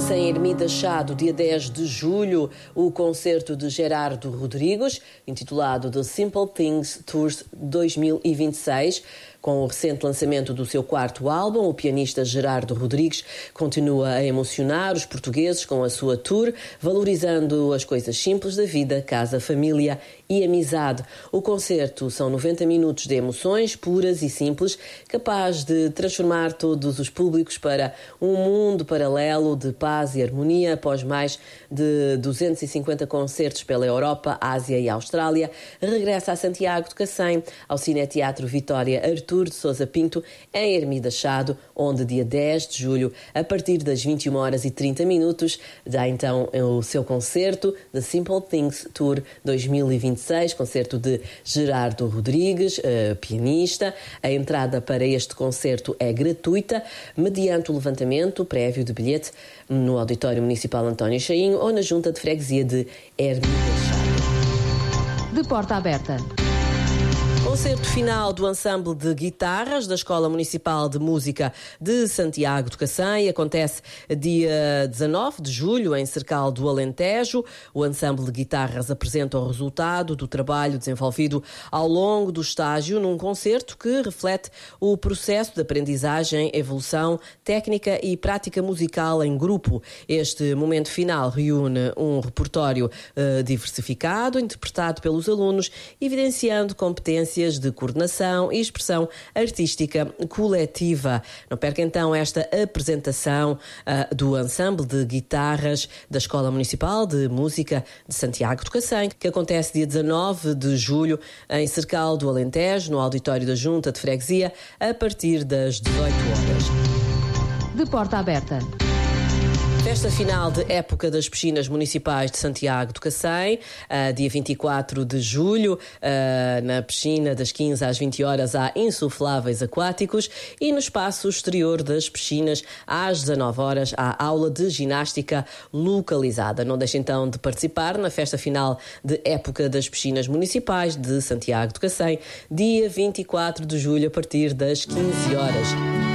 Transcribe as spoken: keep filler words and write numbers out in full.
Acontece em Ermida-Chado, dia dez de julho, o concerto de Gerardo Rodrigues, intitulado The Simple Things Tours dois mil e vinte e seis. Com o recente lançamento do seu quarto álbum, o pianista Gerardo Rodrigues continua a emocionar os portugueses com a sua tour, valorizando as coisas simples da vida, casa, família e amizade. O concerto são noventa minutos de emoções puras e simples, capaz de transformar todos os públicos para um mundo paralelo de paz e harmonia. Após mais de duzentos e cinquenta concertos pela Europa, Ásia e Austrália, regressa a Santiago de Cacém, ao Cineteatro Vitória Artur de Sousa Pinto, em Ermida-Chado, onde dia dez de julho, a partir das vinte e uma horas e trinta minutos, dá então o seu concerto The Simple Things Tour dois mil e vinte e seis, concerto de Gerardo Rodrigues, uh, pianista. A entrada para este concerto é gratuita, mediante o levantamento prévio de bilhete no Auditório Municipal António Chainho ou na Junta de Freguesia de Ermida-Chado. De porta aberta. Concerto final do ensemble de guitarras da Escola Municipal de Música de Santiago de Cacém. Acontece dia dezanove de julho em Cercal do Alentejo. O ensemble de guitarras apresenta o resultado do trabalho desenvolvido ao longo do estágio num concerto que reflete o processo de aprendizagem, evolução, técnica e prática musical em grupo. Este momento final reúne um repertório uh, diversificado, interpretado pelos alunos, evidenciando competências de coordenação e expressão artística coletiva. Não perca então esta apresentação uh, do ensemble de guitarras da Escola Municipal de Música de Santiago de Cacém, que acontece dia dezanove de julho em Cercal do Alentejo, no auditório da Junta de Freguesia, a partir das dezoito horas. De porta aberta. Festa final de época das piscinas municipais de Santiago de Cacém, uh, dia vinte e quatro de julho, uh, na piscina das quinze às vinte horas há insufláveis aquáticos e no espaço exterior das piscinas às dezanove horas há aula de ginástica localizada. Não deixe então de participar na festa final de época das piscinas municipais de Santiago de Cacém, dia vinte e quatro de julho a partir das quinze horas.